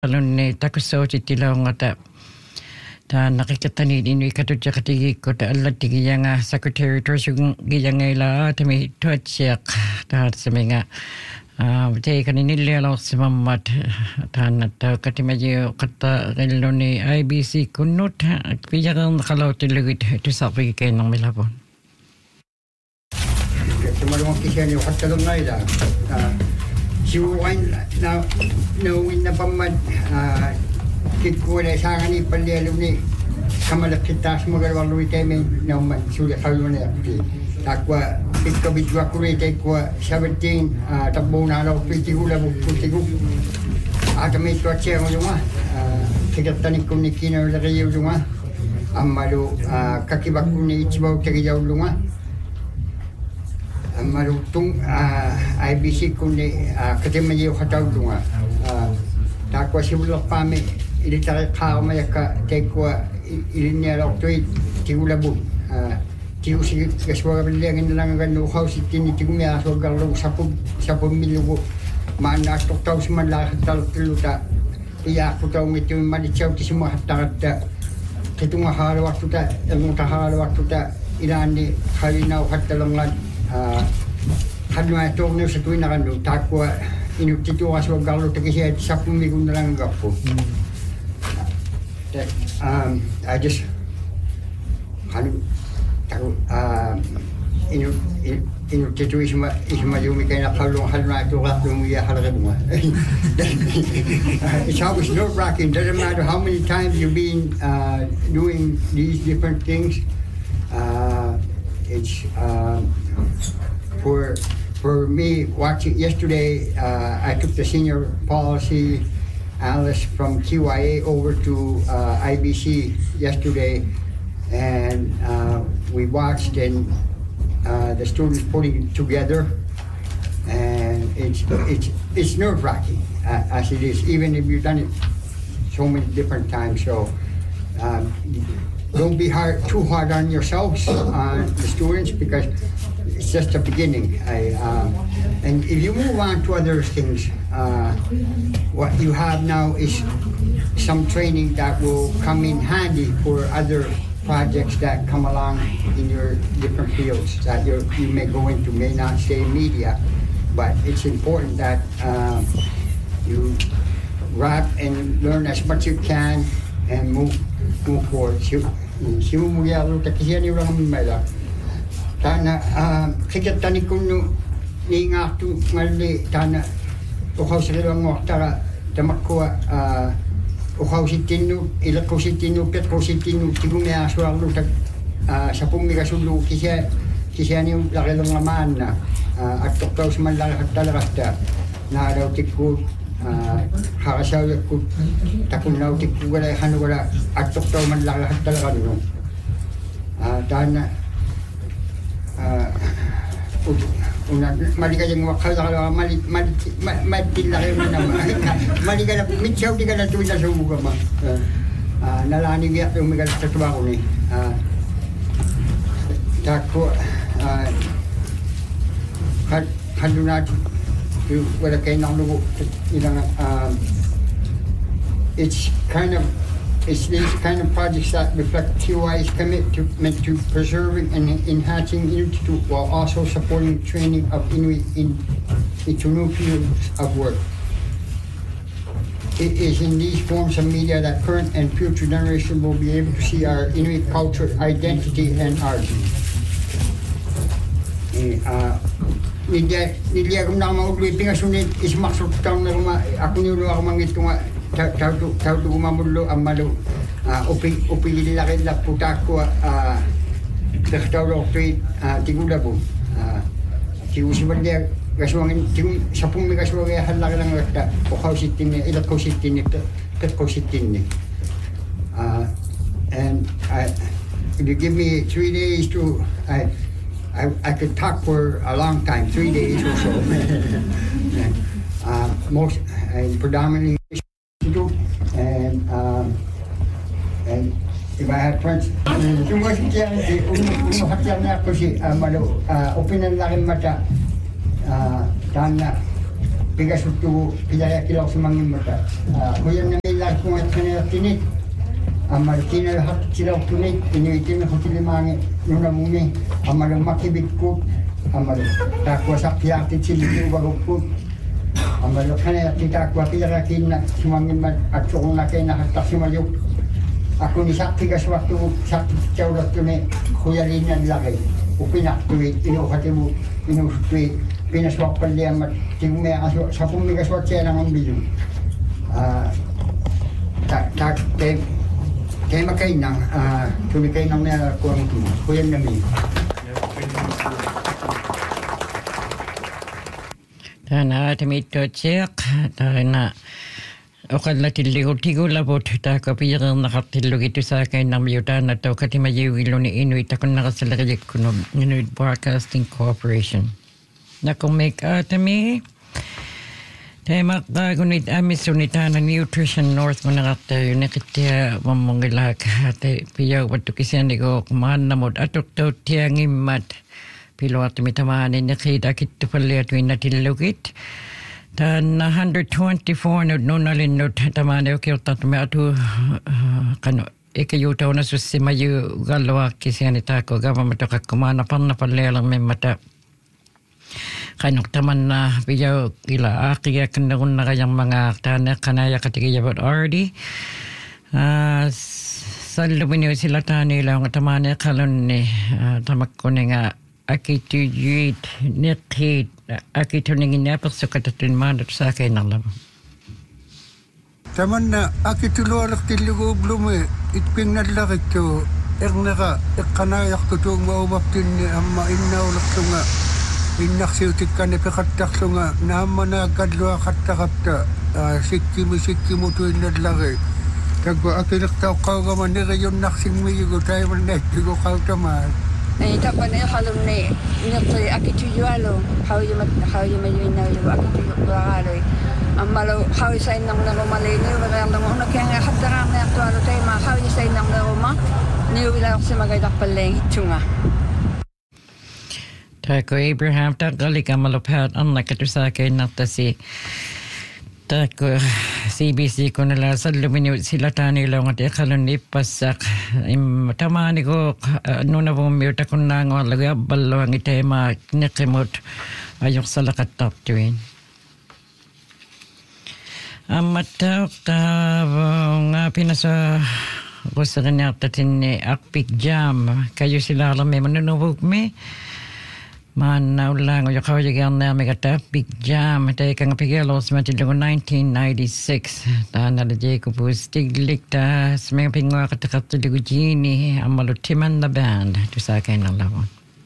Alunni takusootitilaungata ta nakikatani inui katutjakatigi ko ta allattigiyanga secretary treasury-giyanga tami tuatsiak ta seminga te kaninillialorsimammat taannatta katimajiu qatta qilluni IBC kunnut pijagan qalautilugit tusarpigikeennermilapun tumalungan kisani uqattalungaila siuain na winna pammat kikkuule saangani pallialuni kamalakkittaas magalwarlui teemin naumman suuli qalluneerti takwa pikkabitwakkuri tekkua 17 tabbuunaalorpittigulavu puttigu aatamiittuatsiangulunga kikirtanikkunnikkiinauleqiyulunga ammalu kakivakkunni itsivauttagijaulunga Marutong IBC kundi katemaji khataulunga takwa sibulak pami ilitari khamayaka tekwa ilinya loktoi tigulabu tiu sig gaswaga bilengin lang ganu khausitin tigumya so gallu sapu milugo mana toktau semala tal tiluta iya kutau mitu malichau tisuma hatta kitunga hal waktu ta ilmuta hal waktu ta ilani khalina khatalongan hadma togno sa tuwing nakano takwa inutito kaso galo takisiya sapumi kung nalang gapo. I just inutito isma yumi kaya nakalong halma ito kapong iya halagabunga. It's always nerve-wracking. Doesn't matter how many times you've been doing these different things. It's for me watching yesterday. I took the senior policy analyst from QIA over to IBC yesterday, and we watched and the students putting it together, and it's nerve-wracking as it is, even if you've done it so many different times. So. Don't be too hard on yourselves, the students, because it's just the beginning. And if you move on to other things, what you have now is some training that will come in handy for other projects that come along in your different fields that you may go into, may not say media, but it's important that you wrap and learn as much as you can and move forward. Siu muyalo takisiani ulang mela. Tana kikatani kunu ni ngatu ngali tana ukau sirang waktara tamakua ukau sitinu ilakau sitinu petkau sitinu tigumya sualu tak sapumi kasulu kisiani lakilang laman na at tukau semanlang hatalakasta na daw tikku hakasaw ko takun na utik wala hanu wala atok taw man lahat talaga no dana una malika yung wakal kala matilaki mo naman malika na mitsaw di ka na tuwid na subuga ma nalani biyak yung mga tatuwa ko ni tako hadunat wala kayo nang lugo it's these kind of projects that reflect QI's commitment to preserving and enhancing Inuit while also supporting training of Inuit into new fields of work. It is in these forms of media that current and future generations will be able to see our Inuit culture, identity, and art. Nidia kung nakamauloy pingasunit is maksutang na ako niulo ako mangito nga tao gumamulo ang malu upigil laki na puta ko nakatawag ko tigulabu tigusiman niya kaswangin sapung may kaswangin halaki lang nakta ukaw sitin niya ilat ko sitin niya kat ko sitin niya and if you give me 3 days to I could talk for a long time, 3 days or so. Most predominantly, and if I had friends, open mata, Pigasutu pilaya kilaw sumangin mata. Kuya na ilang kung at kanila tinit. Amarikina lahat sila tunit. Inuitin ko tilimangi yung namumi. Amalang makibig ko. Amalang takwa sa piyatit sila barukot. Amalang kanila titakwa pilarakin na sumangin mat at sukong na kayo nakatak sumayok. Ako ni sakti kaswaktu sakti cawlat tunit. Kuya rin yan laki. Upinaktuit. Inukati mo. Inusutuit. Pinaswakpan diyan mat tingme aso sa pumigaswat siya ng bilyon. Kaya makay nang tumikay nang na kuwang tu kuya namin. Tana timito check tana okalla tilligo labot ta kapiyar nakatillo gitu sa kay nang miyutan na to katimayuilo ni Inuit akong nakasalagay kuno Inuit Broadcasting Corporation. Nakumik atami tema kagunit amisunita na Nutrition North mo nakatayo nakitya mamongilak ate piyaw watu kisanigo kumahan namod atok to tiyang imat pilo atami tamahanin nakita kitu pali atwin natilugit tan 124 no nalin no tamane okyo tatme atu kano ikayutaw na susimayu galwa kisanita ko government ka kumana panna palelang memata kanok taman na piyaw ila akiya kanakun na kayang mga tanak kanaya katigaya but already sa luminiw sila tanila ang taman na kalon ni tamak ko nga akituyit nekit akituningin na pa sa katatin manat sa akin ng lam taman na akituluarak tiligo blume itping nadlakit ko ernaka ikanayak tutong maumaptin ni amma innaulak tunga Innaksiutikkan epekattaksunga naamana kadlua kattakapta sikkimu tuinnadlaki tagwa akilaktaw kaugaman nirayon naksingmiyigo tayaman naitigo kautamaan tapan kalon ni niyaktoy akituyualo hawiyumayuinaw yung akituyualo amalo hawi sa inang narumalay niyo walang una kaya nga hatarang na aktualo tayo mga hawi sa inang naruma niyo wilawak sa magaydak palang hitunga Tako Abraham takali ka maluphat ang nakatusakay natasi tako CBC ko nila sa luminiw sila tani lang at ikalon ipasak tamani ko nuna bumiyo takon na nga laga balo ang itema nikimot ayok sa lakatak tuwin amatak nga pinasa gusto kanya tatin ni Akpik Jam kayo sila alam may manunubog me Manaw lang o yakaw yagan na megata big jam tay kang pigelos matilong 1996 ta nalajay ko po stiglik ta smeng pingwa katakatuligo jini amalutiman na band to sa akin ng lawon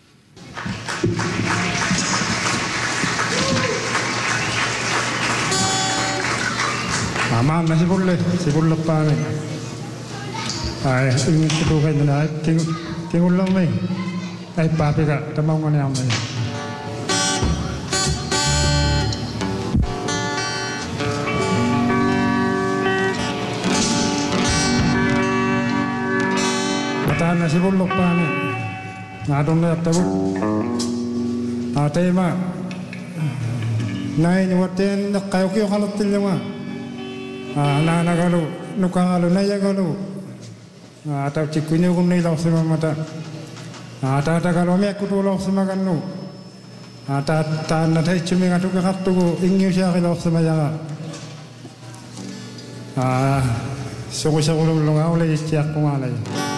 Mama na sibulle pa ay ingin ko kayo na tingul lang may ay papi ka tamang ko na yan may matahan na sibulok pa na natong na yatabo atay ma nain waten kayo kiyo kalatil yung nanagalo nukangalo nayagalo ataw chikunyo kung nilaw si mamata Tata kalau me aku tolong semakan nu, tata nanti cumi ngatu kakak tu ingin siapa kalau semaya, suku suku lulung awalnya siapa malai.